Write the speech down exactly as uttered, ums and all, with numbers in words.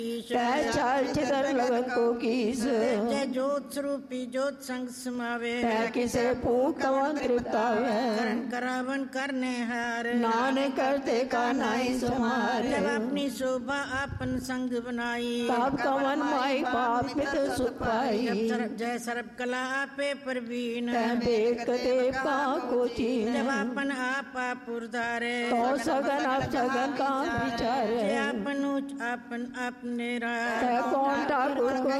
चाल चितर लगन को कीस जय जोत स्वरूपी जोत संग समावे किसे फूक कवन तृप्तावे करण करावन करने हार नानक करते का नाई समार जब अपनी शोभा अपन संग बनाई तब कवन माई पाप पित सुख पाई जय सर्व कला आपे प्रवीण देख देव का को चीन जब अपन आप आप उधारे तो सगन आप सगन का विचार अपन अपन अपने कौन ठाकुर को